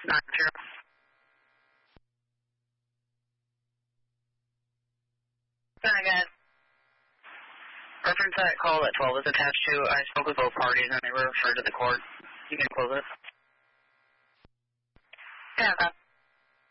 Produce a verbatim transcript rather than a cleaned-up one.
nine zero. Sorry, guys. Reference that call that twelve is attached to. I spoke with both parties and they were referred to the court. You can close it. Yeah, that's